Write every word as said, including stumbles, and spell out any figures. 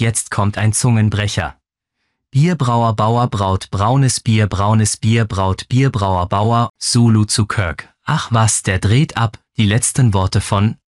jetzt kommt ein Zungenbrecher. Bierbrauer Bauer braut braunes Bier, braunes Bier braut Bierbrauer Bauer, Zulu zu Kirk. Ach was, der dreht ab, die letzten Worte von